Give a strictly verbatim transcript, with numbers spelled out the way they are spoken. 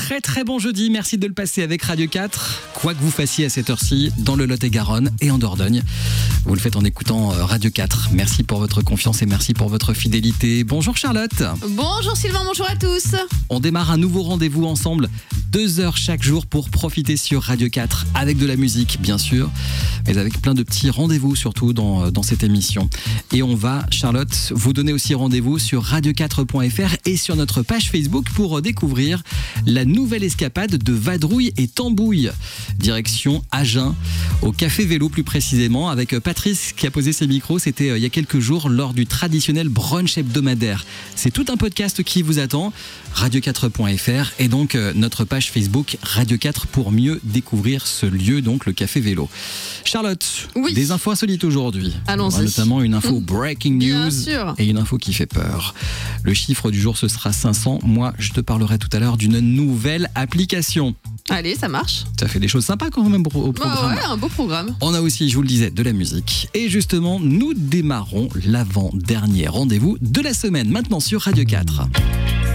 très très bon jeudi, merci de le passer avec Radio quatre. Quoi que vous fassiez à cette heure-ci, dans le Lot-et-Garonne et en Dordogne, vous le faites en écoutant Radio quatre. Merci pour votre confiance et merci pour votre fidélité. Bonjour Charlotte. Bonjour Sylvain, bonjour à tous. On démarre un nouveau rendez-vous ensemble, deux heures chaque jour pour profiter sur Radio quatre, avec de la musique bien sûr, mais avec plein de petits rendez-vous surtout dans, dans cette émission. Et on va, Charlotte, vous donner aussi rendez-vous sur radio quatre point f r et sur notre page Facebook pour découvrir la nouvelle escapade de Vadrouille et Tambouille. Direction Agen, au Café Vélo plus précisément, avec Patrice qui a posé ses micros, c'était euh, il y a quelques jours lors du traditionnel brunch hebdomadaire. C'est tout un podcast qui vous attend, radio quatre point f r et donc euh, notre page Facebook Radio quatre pour mieux découvrir ce lieu, donc le Café Vélo. Charlotte, oui. Des infos insolites aujourd'hui. Allons-y. Notamment une info breaking Bien news sûr. Et une info qui fait peur. Le chiffre du jour, ce sera cinq cents. Moi, je te parlerai tout à l'heure d'une nouvelle application. Allez, ça marche. Ça fait des choses sympas quand même au programme. Bah ouais, un beau programme. On a aussi, je vous le disais, de la musique. Et justement, nous démarrons l'avant-dernier rendez-vous de la semaine, maintenant sur Radio quatre.